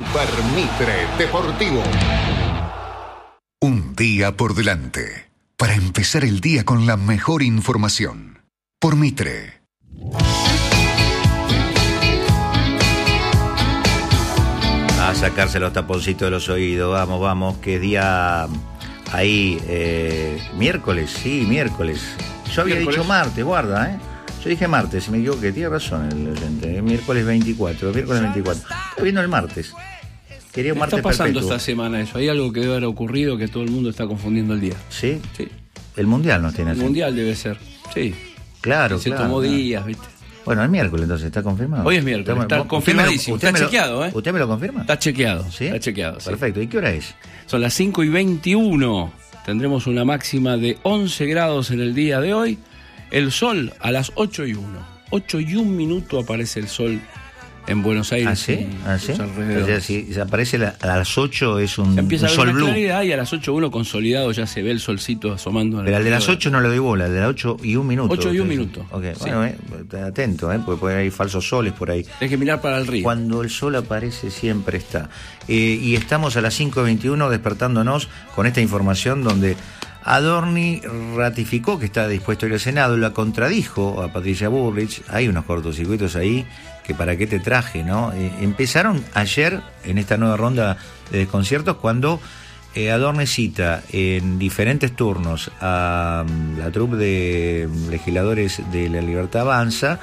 Super Mitre Deportivo. Un día por delante, para empezar el día con la mejor información. Por Mitre. A sacarse los taponcitos de los oídos, vamos, que es día ahí, miércoles. Yo había dicho martes, guarda, Yo dije martes, si me equivoqué, tiene razón el oyente, miércoles 24. Estoy viendo el martes. Quería un martes está pasando perpetuo. Esta semana eso? Hay algo que debe haber ocurrido que todo el mundo está confundiendo el día. ¿Sí? Sí. El mundial nos tiene El así. mundial debe ser. Sí. Claro, Se tomó días, ¿viste? Bueno, el miércoles entonces, ¿está confirmado? Hoy es miércoles, está confirmadísimo, está chequeado, ¿eh? ¿Usted me lo confirma? Está chequeado, ¿Sí? Está chequeado, sí. Perfecto, ¿y qué hora es? Son las 5:21. Tendremos una máxima de 11 grados en el día de hoy. El sol a las 8:01. 8:01 aparece el sol en Buenos Aires. ¿Ah, sí? y sus alrededores. O sea, si aparece a las 8 es un, Se empieza un a ver sol una blue. claridad y a las 8:01 consolidado ya se ve el solcito asomando. Pero al de las 8 no le doy bola, al de las 8:01. 8:01. Ok, Sí. bueno, atento, porque puede haber falsos soles por ahí. Hay que mirar para el río. Cuando el sol aparece siempre está. Y estamos a las 5:21 despertándonos con esta información donde Adorni ratificó que está dispuesto a ir al Senado, la contradijo a Patricia Bullrich. Hay unos cortocircuitos ahí que para qué te traje, ¿no? Empezaron ayer en esta nueva ronda de desconciertos cuando Adorni cita en diferentes turnos a la troupe de legisladores de La Libertad Avanza,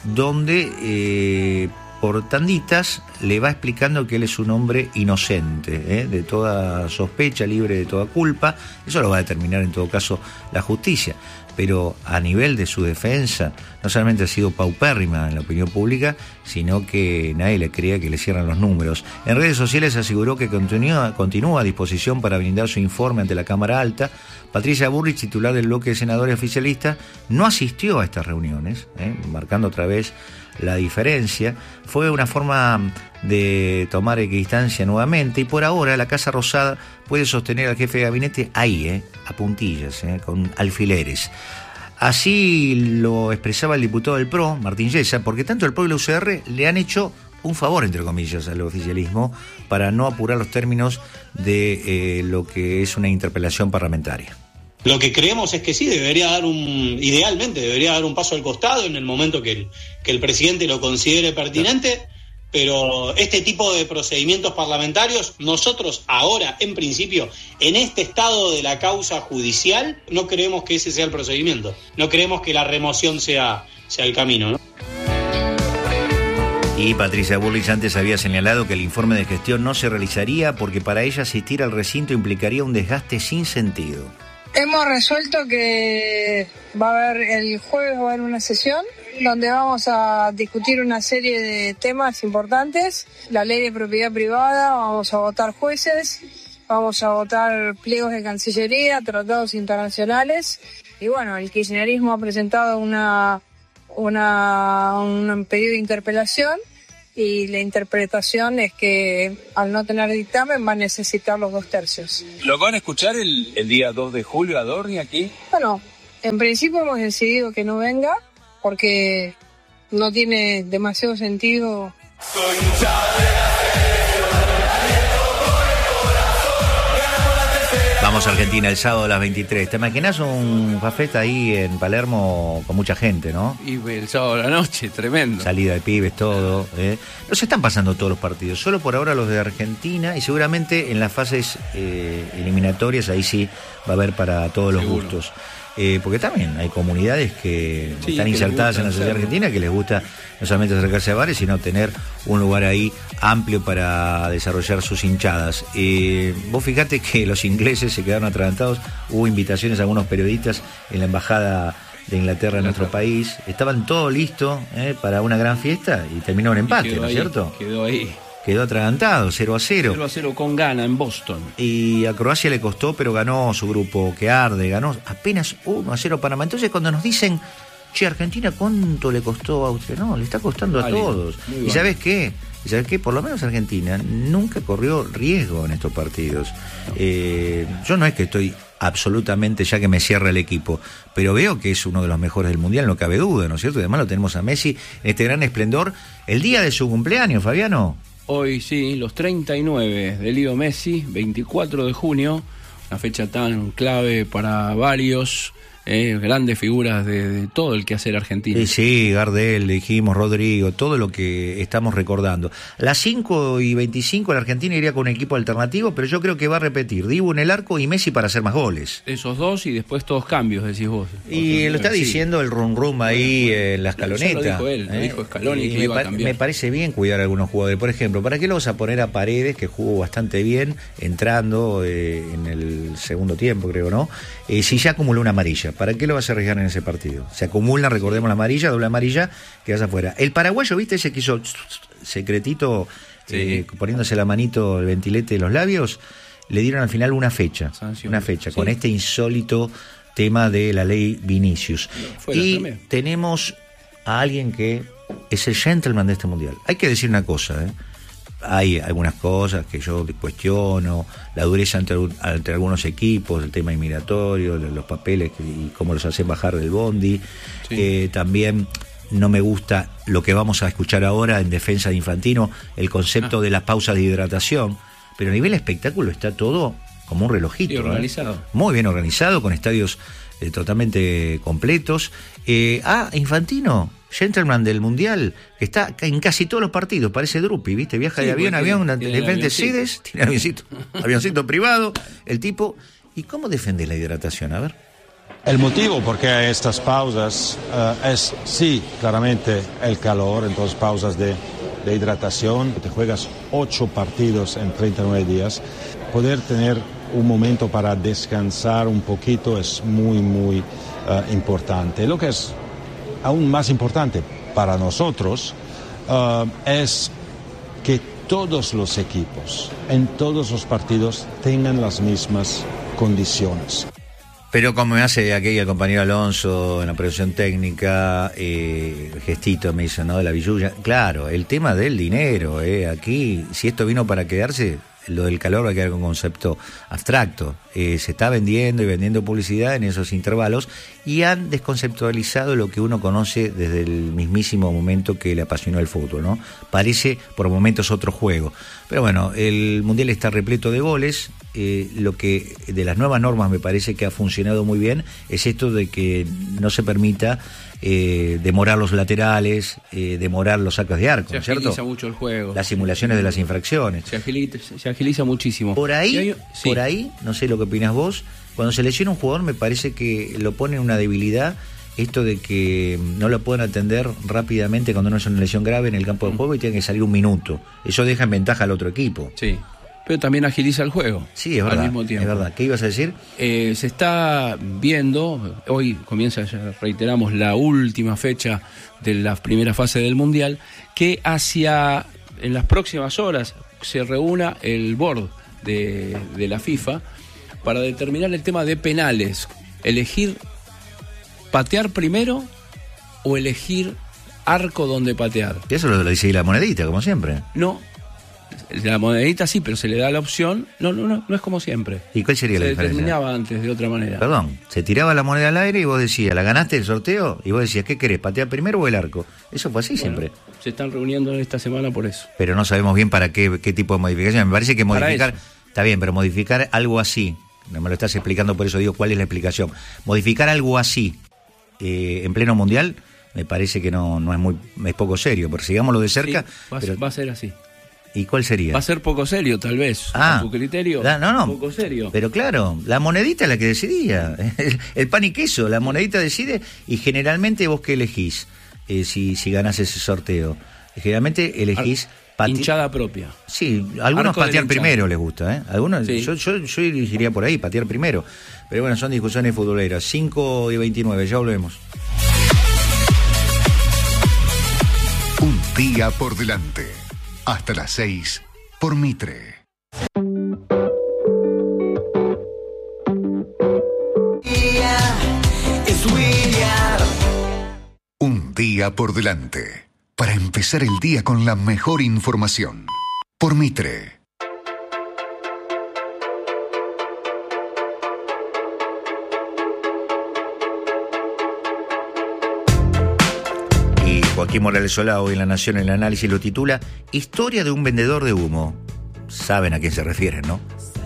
donde por tanditas le va explicando que él es un hombre inocente, de toda sospecha, libre de toda culpa. Eso lo va a determinar en todo caso la justicia, pero a nivel de su defensa no solamente ha sido paupérrima en la opinión pública, sino que nadie le creía que le cierran los números. En redes sociales aseguró que continúa a disposición para brindar su informe ante la Cámara Alta. Patricia Bullrich, titular del bloque de senadores oficialistas, no asistió a estas reuniones, marcando otra vez la diferencia. Fue una forma de tomar equidistancia nuevamente, y por ahora la Casa Rosada puede sostener al jefe de gabinete ahí, a puntillas, con alfileres. Así lo expresaba el diputado del PRO, Martín Yesa, porque tanto el PRO y la UCR le han hecho un favor, entre comillas, al oficialismo para no apurar los términos de lo que es una interpelación parlamentaria. Lo que creemos es que sí, idealmente debería dar un paso al costado en el momento que el presidente lo considere pertinente, pero este tipo de procedimientos parlamentarios, nosotros ahora, en principio, en este estado de la causa judicial, no creemos que ese sea el procedimiento, no creemos que la remoción sea el camino, ¿no? Y Patricia Bullrich antes había señalado que el informe de gestión no se realizaría porque para ella asistir al recinto implicaría un desgaste sin sentido. Hemos resuelto que va a haber el jueves va a haber una sesión donde vamos a discutir una serie de temas importantes, la ley de propiedad privada, vamos a votar jueces, vamos a votar pliegos de Cancillería, tratados internacionales, y bueno, el kirchnerismo ha presentado un pedido de interpelación, y la interpretación es que al no tener dictamen va a necesitar los 2/3. ¿Lo van a escuchar el día 2 de julio a Adorni aquí? Bueno, en principio hemos decidido que no venga porque no tiene demasiado sentido. Vamos a Argentina el sábado a las 23. ¿Te imaginas un café ahí en Palermo con mucha gente, no? Y el sábado a la noche, tremendo. Salida de pibes, todo. No se están pasando todos los partidos, solo por ahora los de Argentina, y seguramente en las fases eliminatorias ahí sí va a haber para todos los gustos. Porque también hay comunidades que están insertadas en la sociedad argentina que les gusta no solamente acercarse a bares, sino tener un lugar ahí amplio para desarrollar sus hinchadas. Vos fijate que los ingleses se quedaron atragantados, hubo invitaciones a algunos periodistas en la embajada de Inglaterra en nuestro país, estaban todo listo para una gran fiesta y terminó en empate, ¿no es cierto? Quedó ahí. Quedó atragantado, 0-0. 0-0 con Ghana en Boston. Y a Croacia le costó, pero ganó su grupo que arde, ganó apenas 1-0 Panamá. Entonces cuando nos dicen, che, Argentina, ¿cuánto le costó a Austria? No, le está costando a todos. ¿Y sabes qué? Por lo menos Argentina nunca corrió riesgo en estos partidos. Yo no es que estoy absolutamente ya que me cierra el equipo, pero veo que es uno de los mejores del Mundial, no cabe duda, ¿no es cierto? Y además lo tenemos a Messi en este gran esplendor el día de su cumpleaños, Fabiano. hoy sí, los 39 de Leo Messi, 24 de junio, una fecha tan clave para varios, grandes figuras de todo el quehacer argentino. Sí, Gardel, dijimos, Rodrigo, todo lo que estamos recordando. Las 5:25 la Argentina iría con un equipo alternativo, pero yo creo que va a repetir Dibu en el arco y Messi para hacer más goles. Esos dos y después todos cambios, decís vos. Y lo está diciendo el rum ahí en la escaloneta. Lo dijo él, lo dijo Scaloni que iba a cambiar. Me parece bien cuidar a algunos jugadores. Por ejemplo, ¿para qué lo vas a poner a Paredes, que jugó bastante bien, entrando en el segundo tiempo, creo, ¿no? Si ya acumuló una amarilla, ¿para qué lo vas a arriesgar en ese partido? Se acumulan, recordemos, la amarilla, doble amarilla, quedas afuera. El paraguayo, ¿viste ese que hizo secretito, poniéndose la manito, el ventilete de los labios? Le dieron al final una fecha, con este insólito tema de la ley Vinicius. Y también tenemos a alguien que es el gentleman de este mundial. Hay que decir una cosa, hay algunas cosas que yo cuestiono, la dureza entre algunos equipos, el tema inmigratorio, los papeles y cómo los hacen bajar del bondi. También no me gusta lo que vamos a escuchar ahora en defensa de Infantino, el concepto de las pausas de hidratación, pero a nivel espectáculo está todo como un relojito. Sí, organizado. Muy bien organizado, con estadios totalmente completos. Infantino, gentleman del Mundial, está en casi todos los partidos, parece Drupi, ¿viste? Viaja de avión a avión, de diferentes sedes, tiene avioncito privado, el tipo. ¿Y cómo defiende la hidratación? A ver. El motivo por qué estas pausas es, sí, claramente el calor, entonces pausas de hidratación. Te juegas 8 partidos en 39 días. Poder tener un momento para descansar un poquito es muy, muy importante. Lo que es aún más importante para nosotros es que todos los equipos en todos los partidos tengan las mismas condiciones. Pero como me hace aquí el compañero Alonso en la producción técnica, gestito me hizo, ¿no? De la billulla. Claro, el tema del dinero, aquí, si esto vino para quedarse, lo del calor va a quedar con concepto abstracto. Se está vendiendo y vendiendo publicidad en esos intervalos y han desconceptualizado lo que uno conoce desde el mismísimo momento que le apasionó el fútbol, ¿no? Parece por momentos otro juego. Pero bueno, el Mundial está repleto de goles. Lo que de las nuevas normas me parece que ha funcionado muy bien es esto de que no se permita demorar los laterales, demorar los sacos de arco, ¿cierto? Se agiliza mucho el juego. Las simulaciones de las infracciones. Se agiliza muchísimo. Por ahí, no sé lo que opinás vos, cuando se lesiona un jugador me parece que lo pone en una debilidad, esto de que no lo pueden atender rápidamente cuando no es una lesión grave en el campo de juego y tiene que salir un minuto. Eso deja en ventaja al otro equipo. Sí. Pero también agiliza el juego. Sí, es verdad. Al mismo tiempo. Es verdad. ¿Qué ibas a decir? Se está viendo, hoy comienza, ya reiteramos, la última fecha de la primera fase del Mundial, que en las próximas horas se reúna el board de la FIFA para determinar el tema de penales. Elegir patear primero o elegir arco donde patear. Y eso lo dice la monedita, como siempre. No. La monedita sí, pero se le da la opción. No es como siempre. ¿Y cuál sería la diferencia? Se determinaba antes de otra manera. Perdón, se tiraba la moneda al aire y vos decías, ¿la ganaste el sorteo? Y vos decías, ¿qué querés, patear primero o el arco? Eso fue así siempre. Se están reuniendo esta semana por eso. Pero no sabemos bien para qué tipo de modificación. Me parece que modificar, está bien, pero modificar algo así, no me lo estás explicando, por eso digo cuál es la explicación. Modificar algo así en pleno mundial, me parece que no es poco serio, pero sigámoslo de cerca. Sí, va a ser así. ¿Y cuál sería? Va a ser poco serio, tal vez. A tu criterio. No. Poco serio. Pero claro, la monedita es la que decidía. El pan y queso, la monedita decide y generalmente vos qué elegís si ganás ese sorteo. Generalmente elegís hinchada propia. Sí, algunos patear primero les gusta, Algunos, sí. Yo elegiría por ahí, patear primero. Pero bueno, son discusiones futboleras. 5:29, ya volvemos. Un día por delante. Hasta las 6 por Mitre. Un día por delante. Para empezar el día con la mejor información. Por Mitre. Joaquín Morales Solá hoy en La Nación, el análisis lo titula Historia de un vendedor de humo. Saben a quién se refieren, ¿no?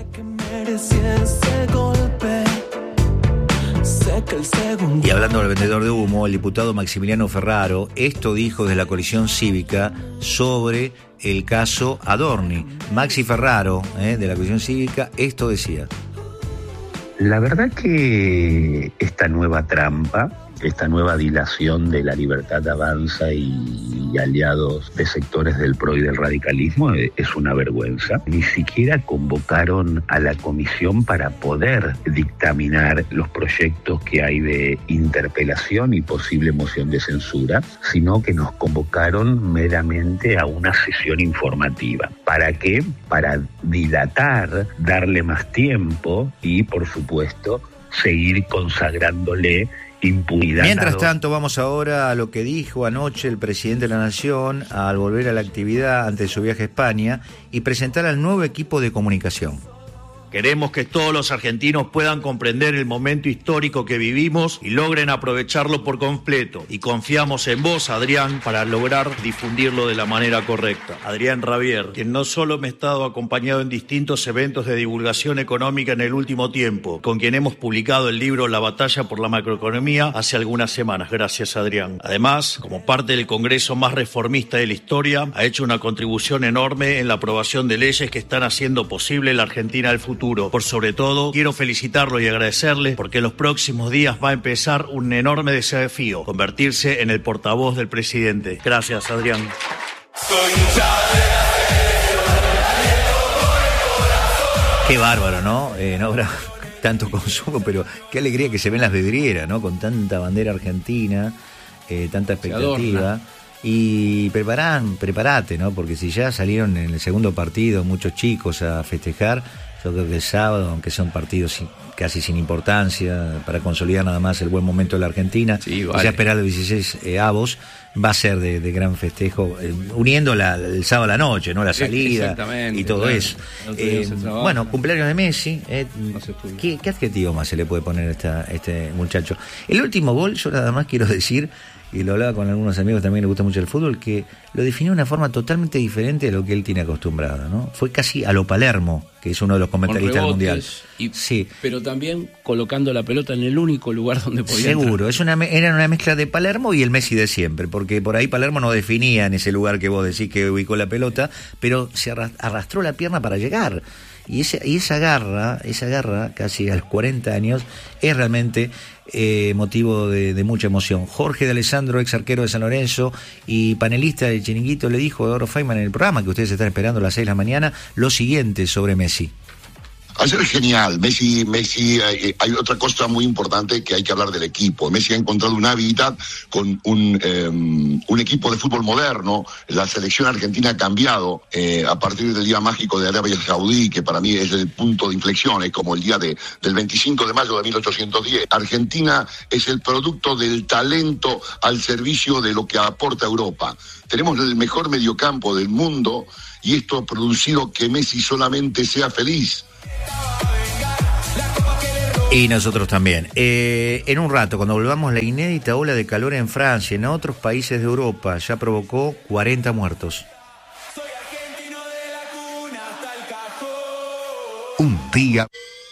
Y hablando del vendedor de humo, el diputado Maximiliano Ferraro, esto dijo desde la coalición cívica sobre el caso Adorni. Maxi Ferraro, de la coalición cívica, esto decía. La verdad que esta nueva trampa, esta nueva dilación de la Libertad Avanza y aliados de sectores del PRO y del radicalismo es una vergüenza. Ni siquiera convocaron a la comisión para poder dictaminar los proyectos que hay de interpelación y posible moción de censura, sino que nos convocaron meramente a una sesión informativa. ¿Para qué? Para dilatar, darle más tiempo y, por supuesto, seguir consagrándole impunidad. Mientras tanto, vamos ahora a lo que dijo anoche el presidente de la Nación al volver a la actividad antes de su viaje a España y presentar al nuevo equipo de comunicación. Queremos que todos los argentinos puedan comprender el momento histórico que vivimos y logren aprovecharlo por completo. Y confiamos en vos, Adrián, para lograr difundirlo de la manera correcta. Adrián Rabier, quien no solo me ha estado acompañado en distintos eventos de divulgación económica en el último tiempo, con quien hemos publicado el libro La batalla por la macroeconomía hace algunas semanas. Gracias, Adrián. Además, como parte del Congreso más reformista de la historia, ha hecho una contribución enorme en la aprobación de leyes que están haciendo posible la Argentina del futuro. Por sobre todo, quiero felicitarlo y agradecerle porque en los próximos días va a empezar un enorme desafío, convertirse en el portavoz del presidente. Gracias, Adrián. Qué bárbaro, ¿no? No habrá tanto consumo, pero qué alegría que se ven las vidrieras, ¿no? Con tanta bandera argentina, tanta expectativa. Y prepárate, ¿no? Porque si ya salieron en el segundo partido muchos chicos a festejar, yo creo que el sábado, aunque son partidos casi sin importancia, para consolidar nada más el buen momento de la Argentina, sí, vale. Ya esperar los 16 avos, va a ser de gran festejo, uniendo el sábado a la noche, ¿no? La salida y todo, claro, eso. Bueno, cumpleaños de Messi. ¿Qué adjetivo más se le puede poner a este muchacho? El último gol, yo nada más quiero decir, y lo hablaba con algunos amigos también, le gusta mucho el fútbol, que lo definió de una forma totalmente diferente de lo que él tiene acostumbrado, ¿no? Fue casi a lo Palermo, que es uno de los comentaristas del Mundial. Sí. Pero también colocando la pelota en el único lugar donde podía Seguro, entrar. Era una mezcla de Palermo y el Messi de siempre, porque por ahí Palermo no definía en ese lugar que vos decís que ubicó la pelota, pero se arrastró la pierna para llegar. Y esa garra, casi a los 40 años, es realmente motivo de mucha emoción. Jorge de Alessandro, ex arquero de San Lorenzo y panelista del Chiringuito, le dijo a Eduardo Feynman en el programa que ustedes están esperando a las 6 de la mañana lo siguiente sobre Messi. Ayer es genial. Messi, hay otra cosa muy importante que hay que hablar del equipo. Messi ha encontrado un hábitat con un equipo de fútbol moderno. La selección argentina ha cambiado a partir del día mágico de Arabia Saudí, que para mí es el punto de inflexión, es como el día del 25 de mayo de 1810. Argentina es el producto del talento al servicio de lo que aporta Europa. Tenemos el mejor mediocampo del mundo y esto ha producido que Messi solamente sea feliz. Y nosotros también. En un rato, cuando volvamos, la inédita ola de calor en Francia y en otros países de Europa ya provocó 40 muertos. Un día